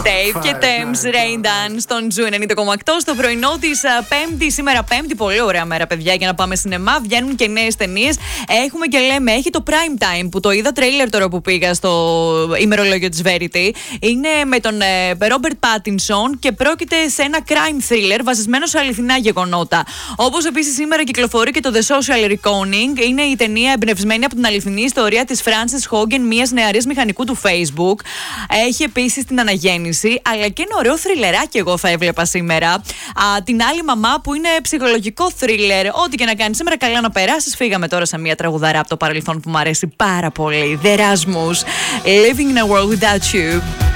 Dave και Thames Rain Dance στον Ζου 90,8 στο πρωινό της Πέμπτη. Σήμερα Πέμπτη, πολύ ωραία μέρα, παιδιά, για να πάμε σινεμά. Βγαίνουν και νέες ταινίες. Έχουμε και λέμε, έχει το Prime Time που το είδα τρέιλερ τώρα που πήγα στο ημερολόγιο της Verity. Είναι με τον Robert Pattinson και πρόκειται σε ένα crime thriller βασισμένο σε αληθινά γεγονότα. Όπως επίσης σήμερα κυκλοφορεί και το The Social Reckoning. Είναι η ταινία εμπνευσμένη από την αληθινή ιστορία της Frances Hogan, μιας νεαρής μηχανικού του Facebook. Έχει επίσης την αναγέννηση, αλλά και ένα ωραίο θριλεράκι εγώ θα έβλεπα σήμερα. Την άλλη μαμά που είναι ψυχολογικό θρίλερ. Ό,τι και να κάνεις σήμερα, καλά να περάσεις. Φύγαμε τώρα σε μια τραγουδαρά από το παρελθόν που μου αρέσει πάρα πολύ. The Erasmus, Living in a World Without You.